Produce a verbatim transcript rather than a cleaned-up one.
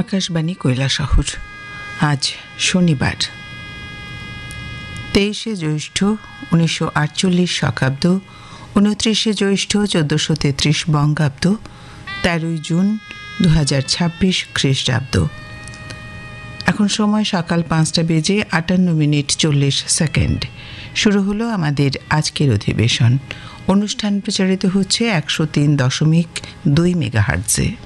আকাশবাণী কৈলাসহর। আজ শনিবার তেইশে জ্যৈষ্ঠ উনিশশো আটচল্লিশ শকাব্দ, উনত্রিশে জ্যৈষ্ঠ চোদ্দোশো তেত্রিশ বঙ্গাব্দ, তেরোই জুন দু হাজার ছাব্বিশ খ্রিস্টাব্দ। এখন সময় সকাল পাঁচটা বেজে আটান্ন মিনিট চল্লিশ সেকেন্ড। শুরু হলো আমাদের আজকের অধিবেশন। অনুষ্ঠান প্রচারিত হচ্ছে একশো তিন দশমিক দুই মেগাহার্টজে।